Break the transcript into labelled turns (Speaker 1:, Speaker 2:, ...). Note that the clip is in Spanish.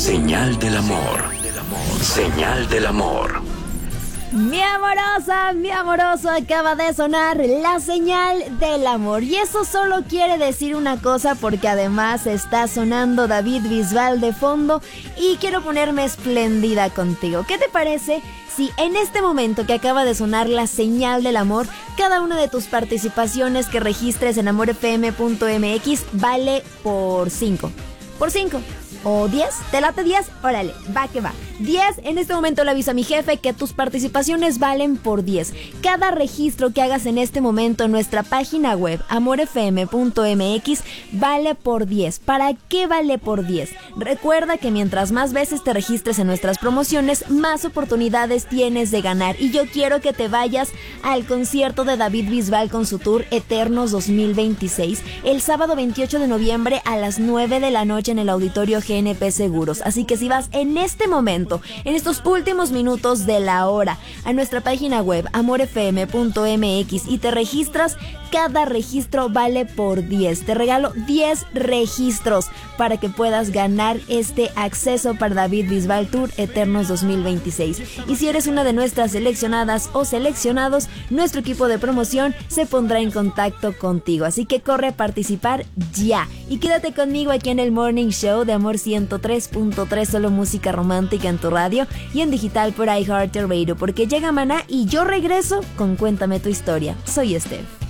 Speaker 1: Señal del amor. Señal del amor.
Speaker 2: Mi amoroso, acaba de sonar la señal del amor. Y eso solo quiere decir una cosa, porque además está sonando David Bisbal de fondo y quiero ponerme espléndida contigo. ¿Qué te parece si en este momento que acaba de sonar la señal del amor, cada una de tus participaciones que registres en amorfm.mx vale por 5? ¿Por 5? ¿O 10? ¿Te late 10? Órale, va que va. 10, en este momento le aviso a mi jefe que tus participaciones valen por 10. Cada registro que hagas en este momento en nuestra página web, amorfm.mx, vale por 10. ¿Para qué vale por 10? Recuerda que mientras más veces te registres en nuestras promociones, más oportunidades tienes de ganar. Y yo quiero que te vayas al concierto de David Bisbal con su tour Eternos 2026, el sábado 28 de noviembre a las 9 de la noche en el auditorio GNP Seguros. Así que si vas en este momento, en estos últimos minutos de la hora, a nuestra página web amorfm.mx y te registras, cada registro vale por 10. Te regalo 10 registros para que puedas ganar este acceso para David Bisbal Tour Eternos 2026. Y si eres una de nuestras seleccionadas o seleccionados, nuestro equipo de promoción se pondrá en contacto contigo. Así que corre a participar ya. Y quédate conmigo aquí en el Morning Show de Amor 103.3, solo música romántica en tu radio y en digital por iHeartRadio, porque llega Maná y yo regreso con Cuéntame tu historia. Soy Steph.